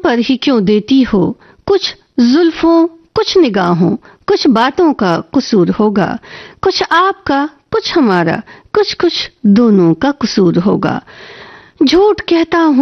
पर ही क्यों देती हो? कुछ जुल्फों, कुछ निगाहों, कुछ बातों का कसूर होगा। कुछ आपका, कुछ हमारा, कुछ कुछ दोनों का कसूर होगा। झूठ कहता हूँ